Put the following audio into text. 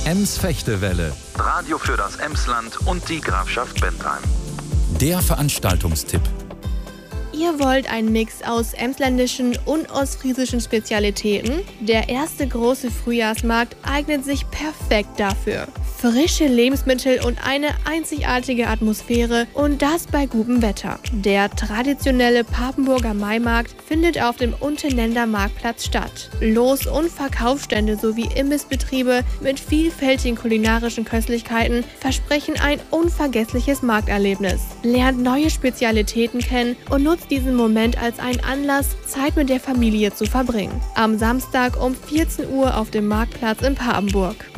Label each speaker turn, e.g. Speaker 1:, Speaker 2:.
Speaker 1: Ems-Fechtewelle.
Speaker 2: Radio für das Emsland und die Grafschaft Bentheim.
Speaker 1: Der Veranstaltungstipp.
Speaker 3: Ihr wollt einen Mix aus emsländischen und ostfriesischen Spezialitäten? Der erste große Frühjahrsmarkt eignet sich perfekt dafür. Frische Lebensmittel und eine einzigartige Atmosphäre und das bei gutem Wetter. Der traditionelle Papenburger Maimarkt findet auf dem Untenender Marktplatz statt. Los- und Verkaufsstände sowie Imbissbetriebe mit vielfältigen kulinarischen Köstlichkeiten versprechen ein unvergessliches Markterlebnis. Lernt neue Spezialitäten kennen und nutzt diesen Moment als einen Anlass, Zeit mit der Familie zu verbringen. Am Samstag um 14 Uhr auf dem Marktplatz in Papenburg.